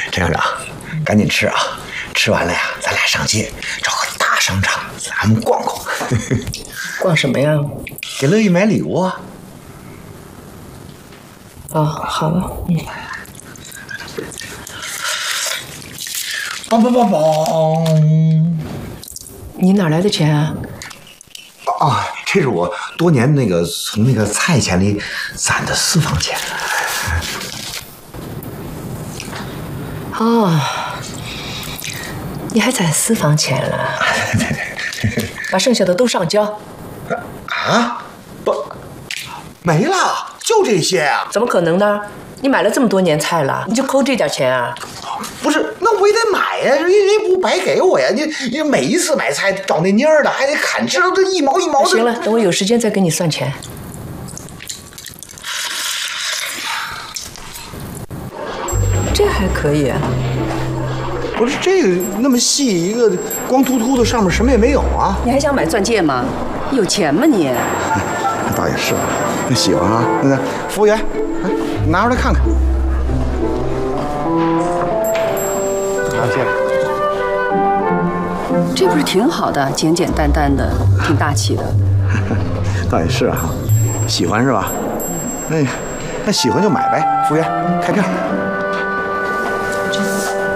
陈校长，赶紧吃啊！吃完了呀，咱俩上街找个大商场，咱们逛逛。 逛什么呀？ 给乐意买礼物啊！ 啊，好了， 梆梆梆梆！ 你哪来的钱啊？ 啊，这是我多年从那个菜钱里攒的私房钱。 哦，你还攒私房钱了？ 对， 把剩下的都上交。 啊？不，没了，就这些啊？ 怎么可能呢？你买了这么多年菜了，你就抠这点钱啊？ 不是，那我也得买呀，人家不白给我呀。你每一次买菜找那蔫儿的，还得砍，知道这一毛一毛的。 行了，等我有时间再给你算钱。这还可以啊。 不是这个那么细一个光秃秃的，上面什么也没有啊。 你还想买钻戒吗？有钱吗你？ 那倒也是，那喜欢啊。那服务员，哎，拿出来看看。拿去。 这不是挺好的，简简单单的，挺大气的。 倒也是啊，喜欢是吧？那喜欢就买呗。服务员，开票。